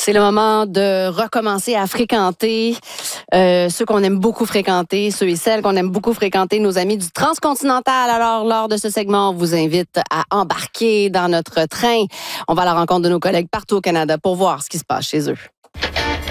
C'est le moment de recommencer à fréquenter ceux qu'on aime beaucoup fréquenter, ceux et celles qu'on aime beaucoup fréquenter, nos amis du Transcontinental. Alors, lors de ce segment, on vous invite à embarquer dans notre train. On va à la rencontre de nos collègues partout au Canada pour voir ce qui se passe chez eux.